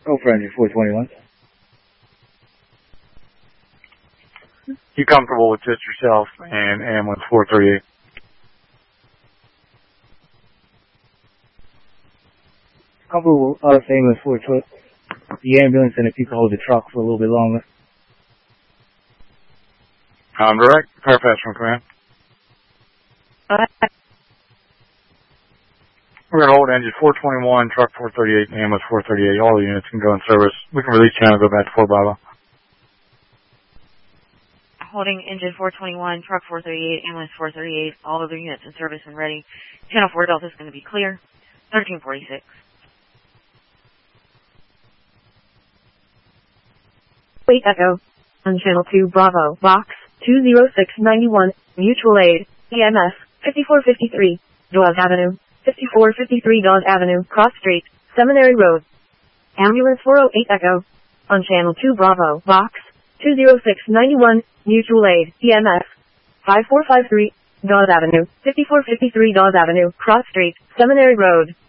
Go for engine 421. You comfortable with just yourself and ambulance 438? Comfortable with us ambulance 428. The ambulance, and if you can hold the truck for a little bit longer. Direct. Fairfax from command. We're going to hold engine 421, truck 438, ambulance 438. All the units can go in service. We can release channel and go back to Fort Bravo. Holding engine 421, truck 438, ambulance 438. All other units in service and ready. Channel 4 Delta is going to be clear. 1346. Wait Echo. On Channel 2 Bravo, Box 20691, Mutual Aid, EMS 5453, Dawes Avenue, 5453 Dawes Avenue, Cross Street, Seminary Road. Ambulance 408 Echo. On Channel 2 Bravo, Box 20691, Mutual Aid, EMS 5453, Dawes Avenue, 5453 Dawes Avenue, Cross Street, Seminary Road.